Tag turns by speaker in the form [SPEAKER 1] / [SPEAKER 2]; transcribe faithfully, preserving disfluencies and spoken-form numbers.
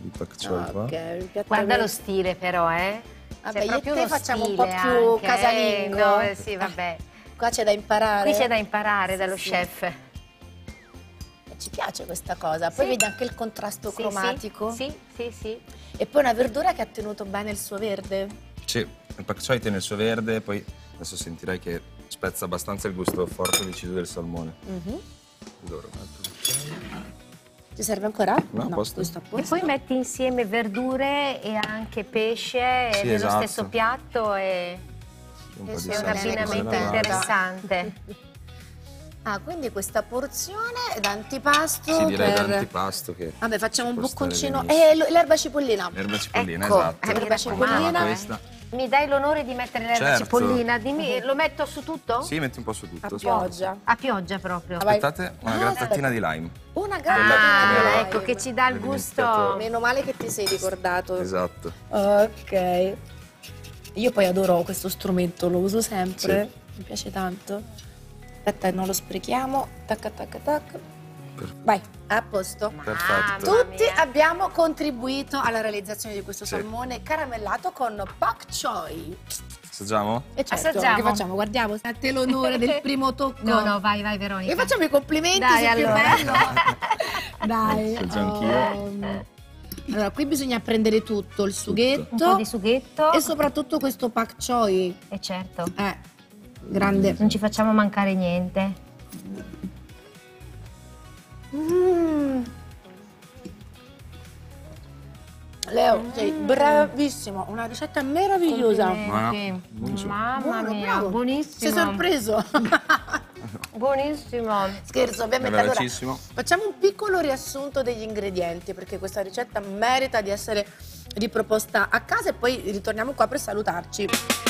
[SPEAKER 1] di pak choi
[SPEAKER 2] Ah,
[SPEAKER 1] qua.
[SPEAKER 2] ok, il piatto
[SPEAKER 3] Guarda
[SPEAKER 2] del-
[SPEAKER 3] lo stile però, eh?
[SPEAKER 2] Vabbè,
[SPEAKER 3] C'è
[SPEAKER 2] io e
[SPEAKER 3] proprio
[SPEAKER 2] te
[SPEAKER 3] uno
[SPEAKER 2] facciamo un
[SPEAKER 3] stile
[SPEAKER 2] po' più
[SPEAKER 3] anche,
[SPEAKER 2] casalingo.
[SPEAKER 3] eh, no, eh, sì, vabbè.
[SPEAKER 2] Qua c'è da imparare.
[SPEAKER 3] Qui c'è da imparare
[SPEAKER 2] Sì,
[SPEAKER 3] dallo
[SPEAKER 2] sì.
[SPEAKER 3] chef.
[SPEAKER 2] Ci piace questa cosa. Poi
[SPEAKER 3] Sì.
[SPEAKER 2] vedi anche il contrasto
[SPEAKER 3] Sì,
[SPEAKER 2] cromatico.
[SPEAKER 3] Sì, sì, sì.
[SPEAKER 2] E poi una verdura che ha tenuto bene il suo verde.
[SPEAKER 1] Sì, il pak choi tiene il suo verde, poi adesso sentirai che spezza abbastanza il gusto forte e deciso del salmone.
[SPEAKER 2] Mhm.
[SPEAKER 1] Allora, un altro cucchiaio.
[SPEAKER 2] Ti serve ancora?
[SPEAKER 1] No, a posto.
[SPEAKER 2] questo a
[SPEAKER 3] E
[SPEAKER 2] posto.
[SPEAKER 3] poi metti insieme verdure e anche pesce
[SPEAKER 1] Sì,
[SPEAKER 3] nello
[SPEAKER 1] esatto.
[SPEAKER 3] stesso piatto e
[SPEAKER 1] Un po'
[SPEAKER 2] È
[SPEAKER 1] di
[SPEAKER 2] un
[SPEAKER 3] è un
[SPEAKER 1] salsa
[SPEAKER 3] abbinamento
[SPEAKER 1] casanavara.
[SPEAKER 3] interessante.
[SPEAKER 2] Ah, quindi questa porzione è d'antipasto
[SPEAKER 1] Sì, direi
[SPEAKER 2] per...
[SPEAKER 1] d'antipasto che
[SPEAKER 2] Vabbè, facciamo un
[SPEAKER 1] ci può stare
[SPEAKER 2] bocconcino.
[SPEAKER 1] benissimo.
[SPEAKER 2] E l- l'erba cipollina.
[SPEAKER 1] L'erba cipollina,
[SPEAKER 3] Ecco,
[SPEAKER 1] esatto.
[SPEAKER 3] eh, mi
[SPEAKER 2] L'erba
[SPEAKER 3] raccomando,
[SPEAKER 2] cipollina.
[SPEAKER 3] eh.
[SPEAKER 1] Questa.
[SPEAKER 3] Mi dai l'onore di mettere l'erba
[SPEAKER 1] Certo.
[SPEAKER 3] cipollina? Dimmi, lo metto su tutto?
[SPEAKER 1] Sì, metti un po' su tutto.
[SPEAKER 2] A pioggia.
[SPEAKER 3] A pioggia proprio.
[SPEAKER 2] Ah, vai.
[SPEAKER 1] Aspettate, una
[SPEAKER 2] Ah,
[SPEAKER 1] grattatina
[SPEAKER 2] aspetta.
[SPEAKER 1] di lime.
[SPEAKER 2] Una grande
[SPEAKER 3] Ah,
[SPEAKER 1] Vero.
[SPEAKER 3] ecco che ci dà il
[SPEAKER 1] L'ho
[SPEAKER 3] gusto.
[SPEAKER 1] dimenticato.
[SPEAKER 2] Meno male che ti sei ricordato.
[SPEAKER 1] Esatto.
[SPEAKER 2] Ok. Io poi adoro questo strumento, lo uso sempre. Mi piace tanto. Aspetta, non lo sprechiamo. Tac, tac, tac.
[SPEAKER 1] Perfetto.
[SPEAKER 2] Vai, a posto.
[SPEAKER 1] Perfetto.
[SPEAKER 3] Mamma
[SPEAKER 2] Tutti
[SPEAKER 3] mia.
[SPEAKER 2] abbiamo contribuito alla realizzazione di questo
[SPEAKER 1] Sì.
[SPEAKER 2] salmone caramellato con pak choi.
[SPEAKER 1] Assaggiamo?
[SPEAKER 2] E certo,
[SPEAKER 3] Assaggiamo.
[SPEAKER 2] che facciamo? Guardiamo, a te l'onore del primo tocco.
[SPEAKER 3] No, no, vai, vai Veronica.
[SPEAKER 2] E facciamo i complimenti,
[SPEAKER 3] Dai,
[SPEAKER 2] sei più
[SPEAKER 3] allora.
[SPEAKER 2] bello. Dai.
[SPEAKER 1] Assaggio anch'io.
[SPEAKER 2] um, Allora, qui bisogna prendere tutto, il
[SPEAKER 3] Un
[SPEAKER 2] sughetto
[SPEAKER 3] po' di sughetto.
[SPEAKER 2] e soprattutto questo pak choi.
[SPEAKER 3] E certo,
[SPEAKER 2] Eh, grande.
[SPEAKER 3] non ci facciamo mancare niente.
[SPEAKER 2] Mm. Leo, sei bravissimo, una ricetta meravigliosa.
[SPEAKER 3] Complimenti.
[SPEAKER 1] buonissimo.
[SPEAKER 3] Mamma
[SPEAKER 2] Buono,
[SPEAKER 3] mia,
[SPEAKER 2] bravo.
[SPEAKER 3] buonissimo.
[SPEAKER 2] Sei sorpreso?
[SPEAKER 3] Buonissimo.
[SPEAKER 2] Scherzo, ovviamente. Allora,
[SPEAKER 1] Velocissimo.
[SPEAKER 2] facciamo un piccolo riassunto degli ingredienti perché questa ricetta merita di essere riproposta a casa e poi ritorniamo qua per salutarci.